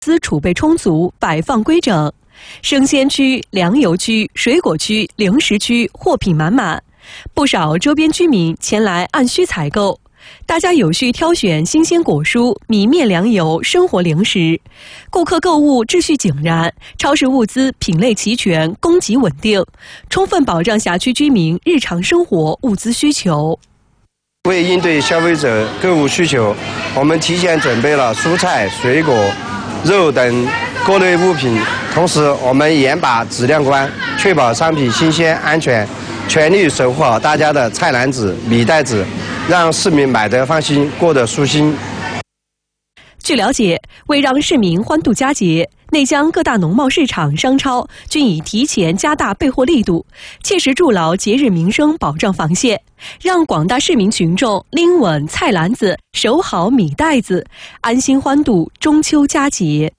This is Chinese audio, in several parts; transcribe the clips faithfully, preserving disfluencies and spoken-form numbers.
资储备充足，摆放规整。生鲜区、粮油区、水果区、零食区货品满满，不少周边居民前来按需采购。大家有序挑选新鲜果蔬、米面粮油、生活零食，顾客购物秩序井然，超市物资品类齐全，供给稳定，充分保障辖区居民日常生活物资需求。 为应对消费者购物需求，我们提前准备了蔬菜、水果、肉等各类物品，同时我们严把质量关，确保商品新鲜安全，全力守护好大家的菜篮子、米袋子，让市民买得放心，过得舒心。 据了解，为让市民欢度佳节，内江各大农贸市场、商超均已提前加大备货力度，切实筑牢节日民生保障防线，让广大市民群众拎稳菜篮子，守好米袋子，安心欢度中秋佳节。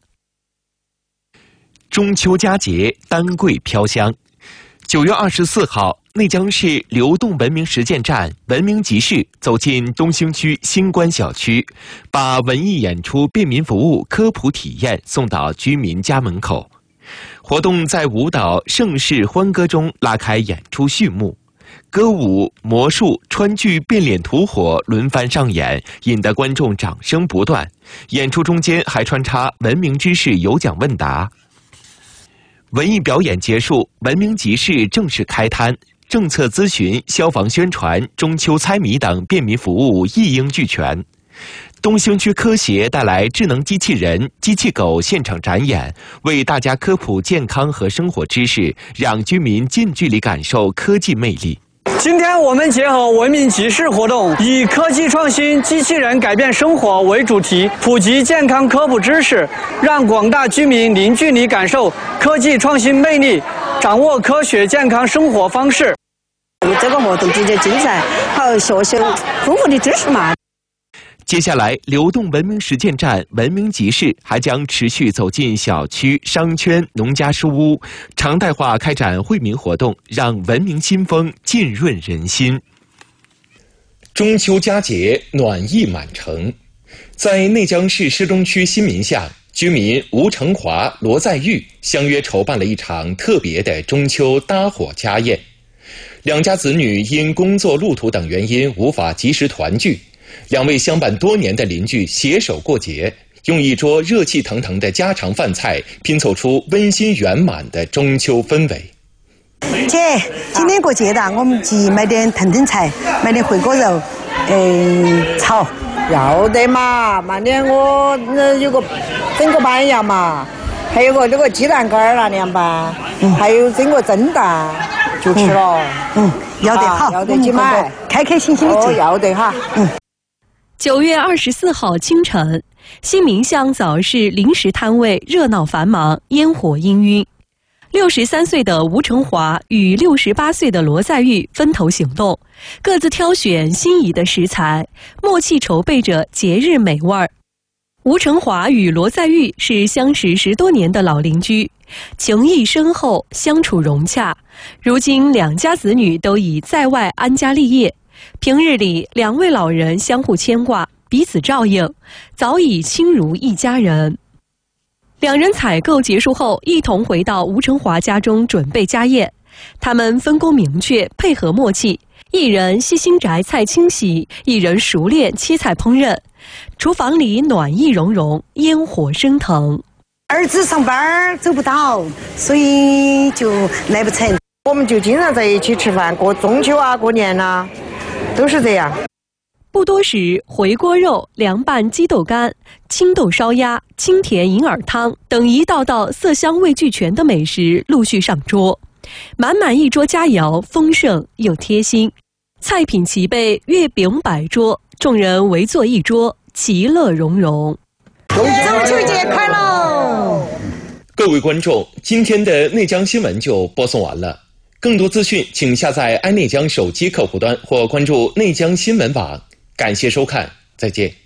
中秋佳节，丹桂飘香。九月二十四号，内江市流动文明实践站文明集市走进东兴区星关小区，把文艺演出、便民服务、科普体验送到居民家门口。活动在舞蹈、盛世欢歌中拉开演出序幕，歌舞、魔术、川剧变脸吐火轮番上演，引得观众掌声不断。演出中间还穿插文明知识有奖问答。文艺表演结束，文明集市正式开摊，政策咨询、消防宣传、中秋猜谜等便民服务一应俱全。东兴区科协带来智能机器人、机器狗现场展演，为大家科普健康和生活知识，让居民近距离感受科技魅力。 今天我们结合文明集市活动，以科技创新、机器人改变生活为主题，普及健康科普知识，让广大居民零距离感受科技创新魅力，掌握科学健康生活方式。 这个活动积极精神和学习丰富的知识嘛。 接下来，流动文明实践站文明集市还将持续走进小区、商圈、农家书屋，常态化开展惠民活动，让文明新风浸润人心。中秋佳节暖意满城，在内江市市中区新民巷，居民吴成华、罗在玉相约筹办了一场特别的中秋搭伙家宴。两家子女因工作路途等原因无法及时团聚，两位相伴多年的邻居携手过节，用一桌热气腾腾的家常饭菜拼凑出温馨圆满的中秋氛围。 姐，今天过节的，我们急买点腾腾菜，买点回锅肉，嗯，炒。 要得嘛，慢点我那有个整个板鸭嘛，还有个那个鸡蛋干儿那凉拌，嗯，还有整个蒸蛋。就吃了， 嗯，要得好， 要得去买， 开开心心的吃， 要得哈， 嗯。 九月二十四号清晨，新民巷早市零食摊位热闹繁忙，烟火氤氲。六十三岁的吴成华与六十八岁的罗在玉分头行动，各自挑选心仪的食材，默契筹备着节日美味儿。吴成华与罗在玉是相识十多年的老邻居，情谊深厚，相处融洽。如今两家子女都已在外安家立业，平日里两位老人相互牵挂，彼此照应，早已亲如一家人。两人采购结束后，一同回到吴成华家中准备家宴。他们分工明确，配合默契，一人细心摘菜清洗，一人熟练切菜烹饪。厨房里暖意融融，烟火升腾。 儿子上班走不到，所以就来不成。 我们就经常在一起吃饭，过中秋啊，过年啊，都是这样。 不多时，回锅肉、凉拌鸡豆干、青豆烧鸭、清甜银耳汤等一道道色香味俱全的美食陆续上桌，满满一桌佳肴，丰盛又贴心。菜品齐备，月饼摆桌，众人围坐一桌，其乐融融。 中秋节快乐！ 各位观众，今天的内江新闻就播送完了。更多资讯，请下载爱内江手机客户端或关注内江新闻网。感谢收看，再见。